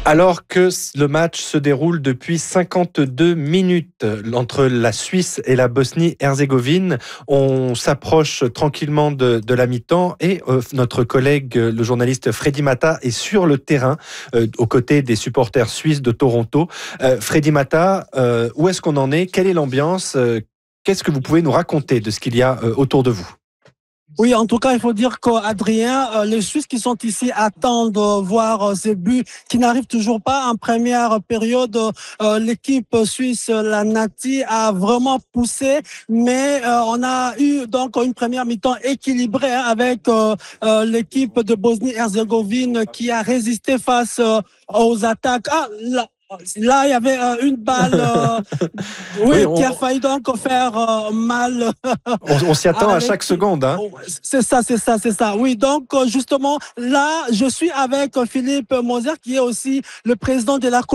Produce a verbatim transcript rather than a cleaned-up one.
Alors que le match se déroule depuis cinquante-deux minutes entre la Suisse et la Bosnie-Herzégovine, on s'approche tranquillement de, de la mi-temps et euh, notre collègue, le journaliste Freddy Mata, est sur le terrain euh, aux côtés des supporters suisses de Toronto. Euh, Freddy Mata, euh, où est-ce qu'on en est? Quelle est l'ambiance? euh, Qu'est-ce que vous pouvez nous raconter de ce qu'il y a euh, autour de vous? Oui, en tout cas, il faut dire qu'Adrien, euh, les Suisses qui sont ici attendent de voir euh, ces buts qui n'arrivent toujours pas en première période. Euh, l'équipe suisse, la Nati, a vraiment poussé, mais euh, on a eu donc une première mi-temps équilibrée hein, avec euh, euh, l'équipe de Bosnie-Herzégovine qui a résisté face euh, aux attaques. Ah, là, Là, il y avait euh, une balle euh, oui, Oui, on, qui a failli donc faire euh, mal. on, on s'y attend à chaque seconde. Hein. C'est ça, c'est ça, c'est ça. Oui, donc justement, là, je suis avec Philippe Moser, qui est aussi le président de la